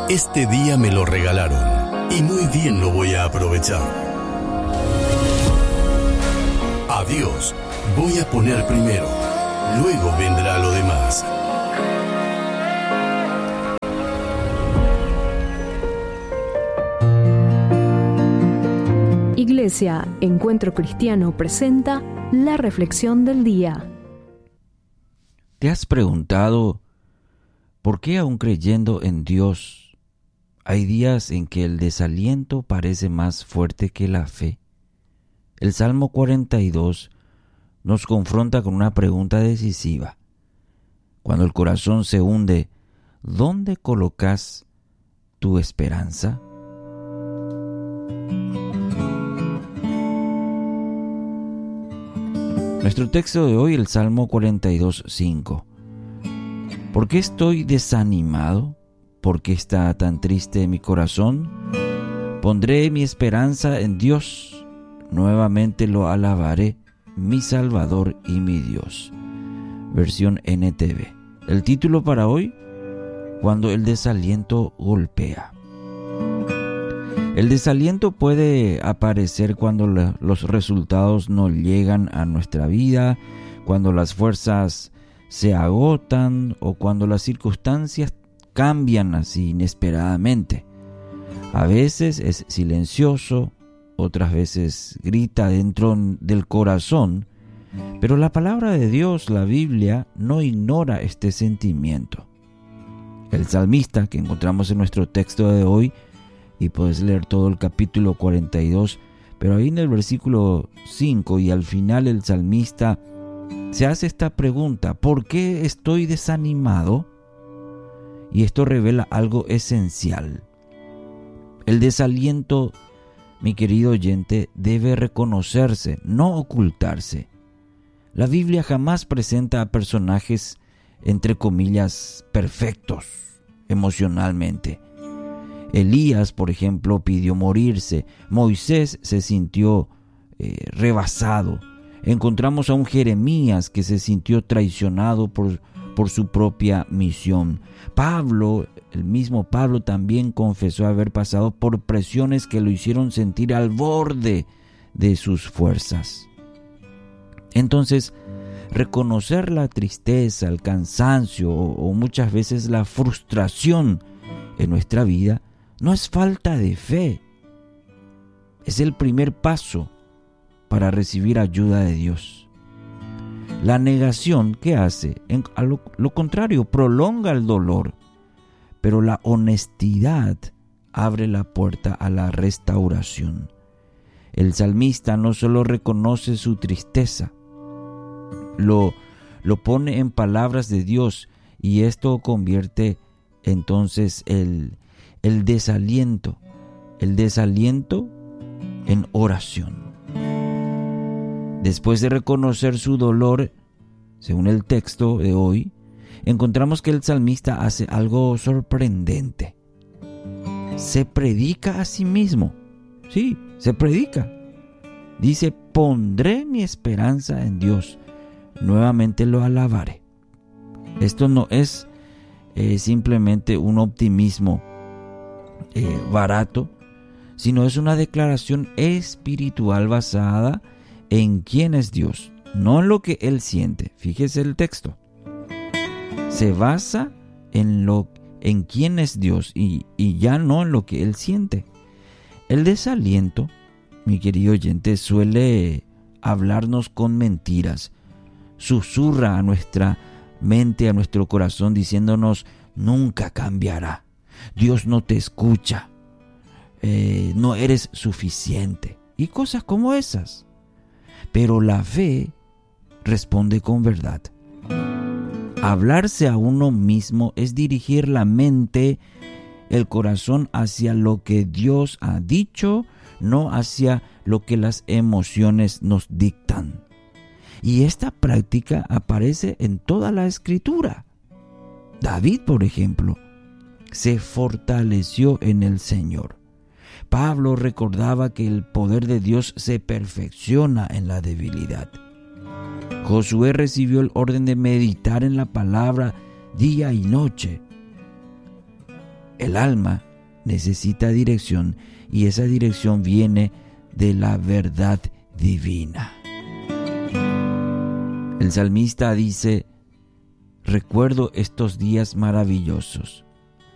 Este día me lo regalaron y muy bien lo voy a aprovechar. A Dios voy a poner primero, luego vendrá lo demás. Iglesia Encuentro Cristiano presenta la reflexión del día. ¿Te has preguntado por qué, aun creyendo en Dios, hay días en que el desaliento parece más fuerte que la fe? El Salmo 42 nos confronta con una pregunta decisiva. Cuando el corazón se hunde, ¿dónde colocas tu esperanza? Nuestro texto de hoy, el Salmo 42:5. ¿Por qué estoy desanimado? ¿Por qué está tan triste mi corazón? Pondré mi esperanza en Dios. Nuevamente lo alabaré, mi Salvador y mi Dios. Versión NTV. El título para hoy: Cuando el desaliento golpea. El desaliento puede aparecer cuando los resultados no llegan a nuestra vida, cuando las fuerzas se agotan o cuando las circunstancias cambian así inesperadamente. A veces es silencioso, otras veces grita dentro del corazón, pero la palabra de Dios, la Biblia, no ignora este sentimiento. El salmista que encontramos en nuestro texto de hoy, y puedes leer todo el capítulo 42, pero ahí en el versículo 5 y al final el salmista se hace esta pregunta: ¿por qué estoy desanimado? Y esto revela algo esencial. El desaliento, mi querido oyente, debe reconocerse, no ocultarse. La Biblia jamás presenta a personajes, entre comillas, perfectos emocionalmente. Elías, por ejemplo, pidió morirse. Moisés se sintió rebasado. Encontramos a un Jeremías que se sintió traicionado por su propia misión. Pablo, el mismo Pablo, también confesó haber pasado por presiones que lo hicieron sentir al borde de sus fuerzas. Entonces, reconocer la tristeza, el cansancio o muchas veces la frustración en nuestra vida no es falta de fe. Es el primer paso para recibir ayuda de Dios. La negación, ¿qué hace? A lo contrario, prolonga el dolor, pero la honestidad abre la puerta a la restauración. El salmista no solo reconoce su tristeza, lo pone en palabras de Dios, y esto convierte entonces el desaliento en oración. Después de reconocer su dolor, según el texto de hoy, encontramos que el salmista hace algo sorprendente. Se predica a sí mismo. Sí, se predica. Dice: pondré mi esperanza en Dios. Nuevamente lo alabaré. Esto no es simplemente un optimismo barato, sino es una declaración espiritual basada en quién es Dios, no en lo que él siente. Fíjese el texto. Se basa en quién es Dios y ya no en lo que él siente. El desaliento, mi querido oyente, suele hablarnos con mentiras. Susurra a nuestra mente, a nuestro corazón, diciéndonos: nunca cambiará, Dios no te escucha, no eres suficiente, y cosas como esas. Pero la fe responde con verdad. Hablarse a uno mismo es dirigir la mente, el corazón, hacia lo que Dios ha dicho, no hacia lo que las emociones nos dictan. Y esta práctica aparece en toda la Escritura. David, por ejemplo, se fortaleció en el Señor. Pablo recordaba que el poder de Dios se perfecciona en la debilidad. Josué recibió el orden de meditar en la palabra día y noche. El alma necesita dirección y esa dirección viene de la verdad divina. El salmista dice: recuerdo estos días maravillosos.